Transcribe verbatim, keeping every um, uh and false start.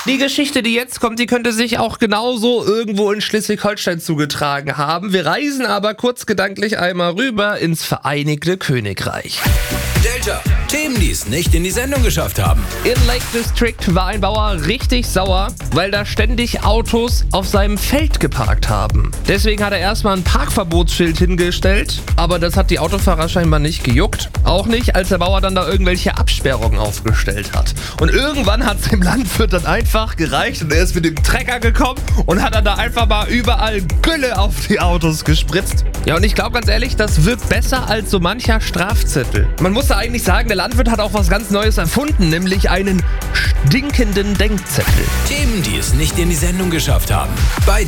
Die Geschichte, die jetzt kommt, die könnte sich auch genauso irgendwo in Schleswig-Holstein zugetragen haben. Wir reisen aber kurz gedanklich einmal rüber ins Vereinigte Königreich. Delta, Themen, die es nicht in die Sendung geschafft haben. In Lake District war ein Bauer richtig sauer, weil da ständig Autos auf seinem Feld geparkt haben. Deswegen hat er erstmal ein Parkverbotsschild hingestellt, aber das hat die Autofahrer scheinbar nicht gejuckt. Auch nicht, als der Bauer dann da irgendwelche Absperrungen aufgestellt hat. Und irgendwann hat es dem Landwirt dann einfach gereicht und er ist mit dem Trecker gekommen und hat dann da einfach mal überall Gülle auf die Autos gespritzt. Ja, und ich glaube ganz ehrlich, das wirkt besser als so mancher Strafzettel. Man muss da eigentlich sagen, der Landwirt hat auch was ganz Neues erfunden, nämlich einen stinkenden Denkzettel. Themen, die es nicht in die Sendung geschafft haben. Bei